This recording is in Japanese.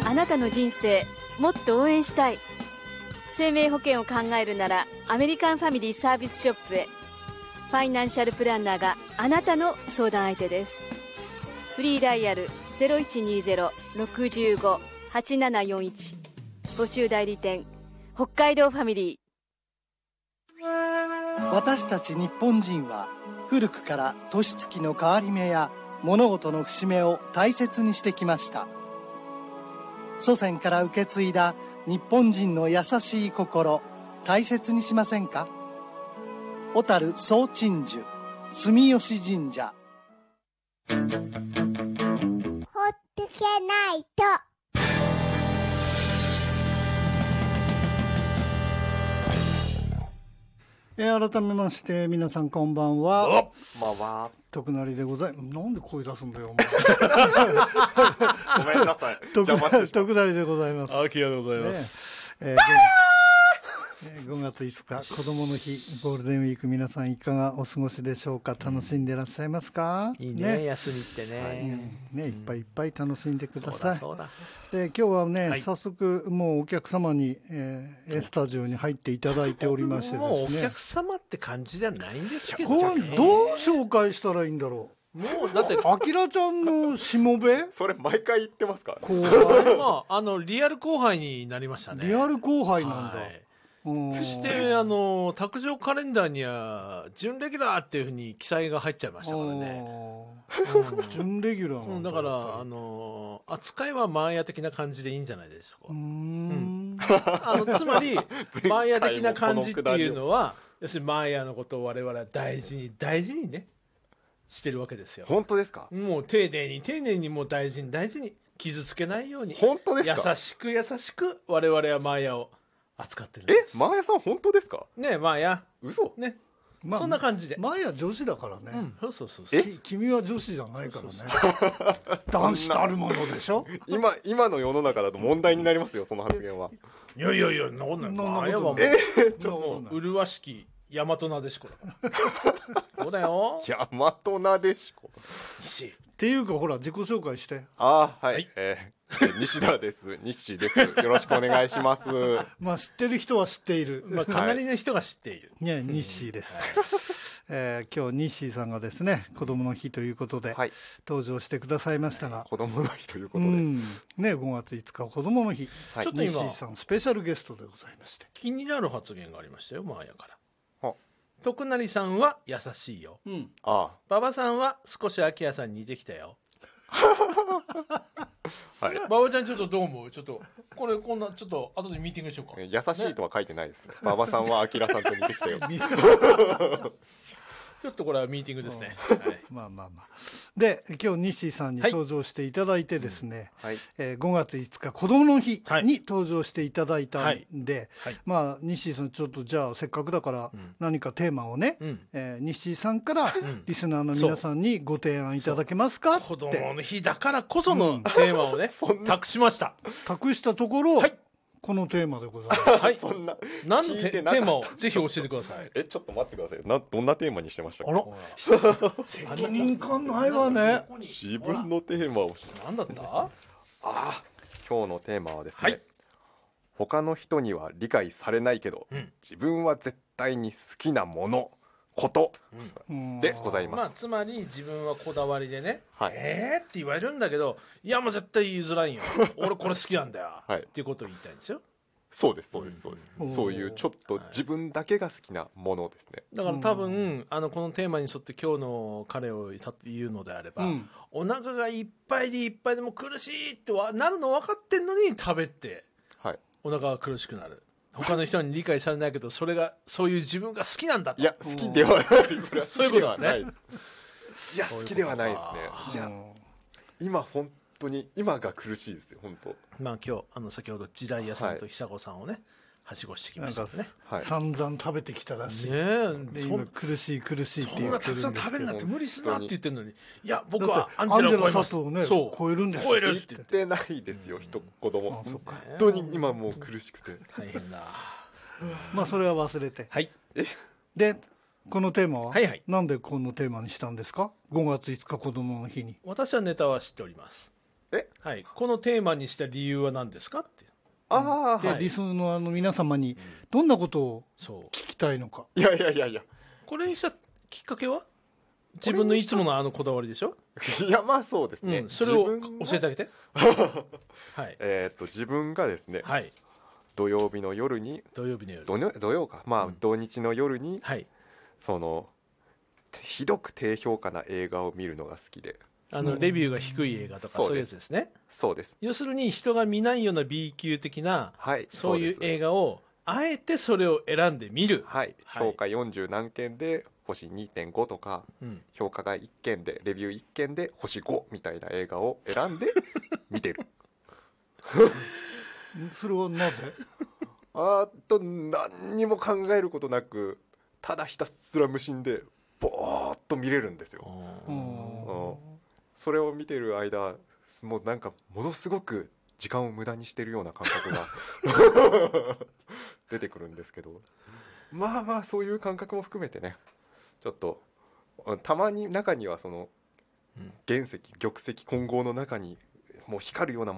あなたの人生もっと応援したい。生命保険を考えるならアメリカンファミリーサービスショップへ。ファイナンシャルプランナーがあなたの相談相手です。フリーダイヤル 0120-65-8741。 募集代理店北海道ファミリー。私たち日本人は古くから年月の変わり目や物事の節目を大切にしてきました。祖先から受け継いだ日本人の優しい心、大切にしませんか？小樽総鎮守住吉神社。 ほっとけないと。 改めまして皆さんこんばんは。 まあまあ徳成でございます。なんで声出すんだよお前ごめんなさい邪魔してしまう。 徳成でございます。 あきらでございます、 5月5日子どもの日、ゴールデンウィーク、皆さんいかがお過ごしでしょうか。楽しんでらっしゃいますか？ いいね、休みってね、 いっぱいいっぱい楽しんでください。 そうだで今日はね、早速もうお客様に、スタジオに入っていただいておりましてですね、 もうお客様って感じではないんですけど、 これどう紹介したらいいんだろう。 もうだってあきらちゃんのしもべそれ毎回言ってますか？ 後輩リアル後輩になりましたね。 リアル後輩なんだ、 そして卓上カレンダーには準レギュラーっていうふうに記載が入っちゃいましたからね。 準レギュラーなんだから扱いはマーヤ的な感じでいいんじゃないですか。つまりマーヤ的な感じっていうのは要するにマーヤのことを我々は大事に大事にねしてるわけですよ。 本当ですか？ もう丁寧に丁寧にもう大事に大事に傷つけないように本当ですか？ 優しく優しく我々はマーヤを扱ってるんです。 マーヤさん本当ですか？ ねえマーヤ嘘ね、そんな感じで。 マーヤ女子だからね、 そう君は女子じゃないからね男子たるものでしょ今の世の中だと問題になりますよその発言は。 いやそんなことない。マーヤはもう麗しき大和なでしこだからそうだよ大和なでしこっていうかほら自己紹介して。 はい、西田です。西です。よろしくお願いします。 まあ知ってる人は知っている、 かなりの人が知っている、 ね、西です、今日西さんがですね子どもの日ということで、登場してくださいましたが、 子どもの日ということで、 ね、5月5日子どもの日、 ちょっと今西さんスペシャルゲストでございまして、 気になる発言がありましたよマーヤから。徳成さんは優しいよ、馬場さんは少し秋谷さんに似てきたよ馬場ちゃんちょっとどう思う？ちょっとこれこんなちょっと後でミーティングしようか。 優しいとは書いてないですね。馬場さんは秋田さんと似てきたよちょっとこれはミーティングですね、 まあで今日西さんに登場していただいてですね、5月5日子どもの日に登場していただいたんで、まあ西さんちょっとじゃあせっかくだから何かテーマをね、西さんからリスナーの皆さんにご提案いただけますかって、 子どもの日だからこそのテーマをね、託しました。 託したところ、このテーマでございます。 そんな何のテーマをぜひ教えてください。 ちょっと待ってください。どんなテーマにしてましたか？ あら責任感ないわね。 自分のテーマを何だった？ 今日のテーマはですね、他の人には理解されないけど、自分は絶対に好きなものことでございます。 つまり自分はこだわりでね、って言われるんだけど、いやもう絶対言いづらいよ俺これ好きなんだよ、っていうことを言いたいんですよ。 そうです。そういうちょっと自分だけが好きなものですね。 だから多分このテーマに沿って今日の彼を言うのであれば、お腹がいっぱいでいっぱいでも苦しいってなるの分かってんのに食べて、お腹が苦しくなる。他の人に理解されないけどそういう自分が好きなんだと。 いや好きではない。 そういうことですね。 いや好きではないですね。いや今本当に今が苦しいですよ本当。 今日先ほど時代屋さんと久子さんをね、はしごしてきましたね。 散々食べてきたらしい。で今苦しいって言ってるんですけど。 そんなたくさん食べるなって無理すなって言ってるのに、いや僕はアンアンジェラジェラを超えます。 佐藤ね超えるんですよ。 言ってないですよ子供。本当に今もう苦しくて大変だ。 まあそれは忘れて。でこのテーマはなんでこのテーマにしたんですか？5月5日子どもの日に。 私はネタは知っております。 はい、このテーマにした理由は何ですかって。 でリスナーの皆様にどんなことを聞きたいのか。 いやこれにしたきっかけは自分のいつものこだわりでしょ。 いやまあそうですね、 それを教えてあげて。 はい、自分がですね、 はい、 土曜日の夜に土曜か、まあ土日の夜に、 はい、 そのひどく低評価な映画を見るのが好きで、 レビューが低い映画とかそういうやつですね。 そうです。 要するに人が見ないような B 級的な、 はい、 そういう映画をあえてそれを選んで見る。 はい、評価40何件で星 2.5 とか、評価が1件でレビュー1件で星5みたいな映画を選んで見てる。 それはなぜ？ 何にも考えることなく、ただひたすら無心でぼーっと見れるんですよ。それを見てる間、もうなんかものすごく時間を無駄にしてるような感覚が出てくるんですけど、まあまあそういう感覚も含めてね、ちょっとたまに中にはその原石玉石混合の中にもう光るようなも